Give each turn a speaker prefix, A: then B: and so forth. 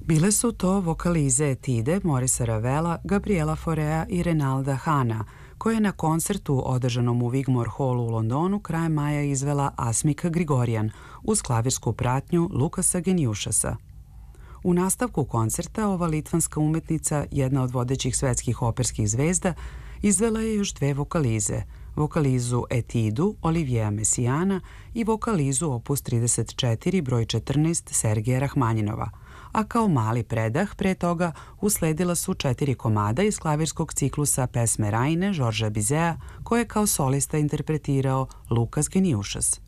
A: Bile su to vokalize Etide Morisa Ravela, Gabriela Faurea i Renalda Hana, koje je na koncertu održanom u Wigmore Hallu u Londonu krajem maja izvela Asmik Grigorian uz klavirsku pratnju Lukasa Genjušasa. U nastavku koncerta ova litvanska umetnica, jedna od vodećih svetskih operskih zvezda, izvela je još dve vokalize, vokalizu Etidu Olivieja Messiana i vokalizu opus 34 broj 14 Sergeja Rahmanjinova, a kao mali predah pre toga usledila su 4 komada iz klavirskog ciklusa pesme Rajne Žorža Bizea koje je kao solista interpretirao Lukas Genjušas.